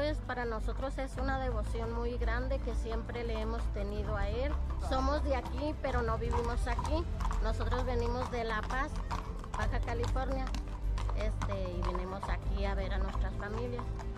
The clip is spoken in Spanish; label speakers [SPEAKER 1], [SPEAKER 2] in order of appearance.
[SPEAKER 1] para nosotros es una devoción muy grande que siempre le hemos tenido a él. Somos de aquí, pero no vivimos aquí. Nosotros venimos de La Paz, Baja California, y venimos aquí a ver a nuestras familias.